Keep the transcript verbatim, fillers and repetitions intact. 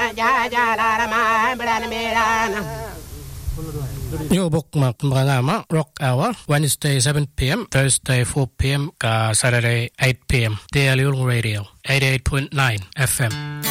Yo bookmark mga Rock Hour, Wednesday seven p.m, Thursday four p.m, ka Saturday eight p.m. Daily Radio, eighty-eight point nine F M.